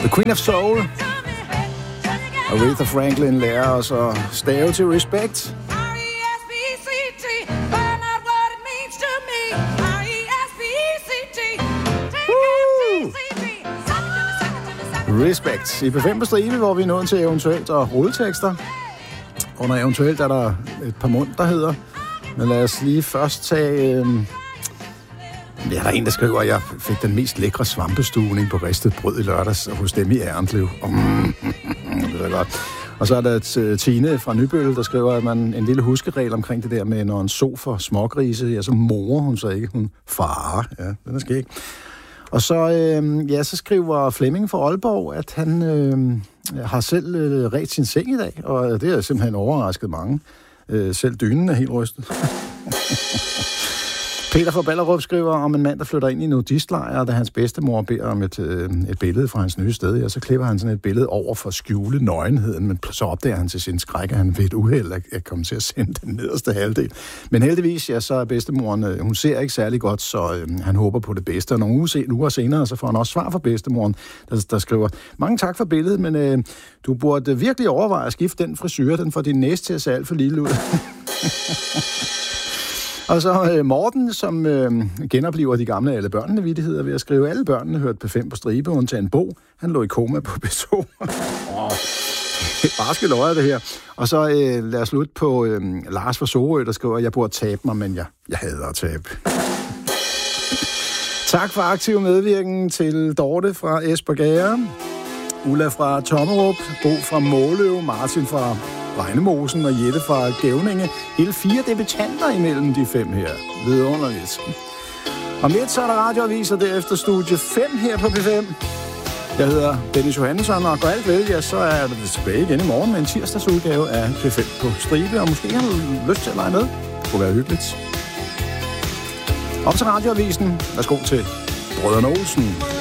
The Queen of Soul. Aretha Franklin lærer os at stave til respect. Respect. I P5 på stribe, hvor vi er nået til eventuelt og rulletekster. Under eventuelt er der et par mund, der hedder. Men lad os lige først tage... Ja, der er en, der skriver, at jeg fik den mest lækre svampestuning på ristet brød i lørdags hos dem i Ærendlev. Det er godt. Og så er der Tine fra Nybølle, der skriver, at man en lille huskeregel omkring det der med, når en so for smågrise, ja, så morer hun så ikke, hun farer. Ja, den er skæg. Og så, så skriver Flemming fra Aalborg, at han har selv ret sin seng i dag, og det har simpelthen overrasket mange. Selv dynen er helt rystet. Peter fra Ballerup skriver om en mand, der flytter ind i en nudistlejr, da hans bedstemor beder om et billede fra hans nye sted, og så klipper han sådan et billede over for at skjule nøgenheden, men så opdager han til sin skræk, at han ved et uheld at komme til at sende den nederste halvdel. Men heldigvis, ja, så er bedstemoren, hun ser ikke særlig godt, så han håber på det bedste. Og nogle uger senere, så får han også svar fra bedstemoren, der skriver, mange tak for billedet, men du burde virkelig overveje at skifte den frisyr, den får din næse til at se alt for lille ud. Og så Morten, som genoplever de gamle alle børnene-vittigheder ved at skrive, alle børnene hørte P5 på stribe, undtagen Bo. Han lå i koma på B2. Barske løjer det her. Og så lad os slutte på Lars fra Sorø, der skriver, jeg burde tabe mig, men jeg hader at tabe. Tak for aktiv medvirken til Dorte fra Espergærde, Ulla fra Tommerup, Bo fra Måløv, Martin fra Regnemosen og Jette fra Gævninge. Hele 4 debutanter imellem de 5 her. Vidunderligt. Om lidt så er der radioavis, og derefter studie 5 her på P5. Jeg hedder Dennis Johansson, og går alt vel, ja, så er det tilbage igen i morgen med en tirsdagsudgave af P5 på stribe, og måske har du lyst til at lege med. Det kunne være hyggeligt. Op til radioavisen. Værsgo til Brødrene Olsen.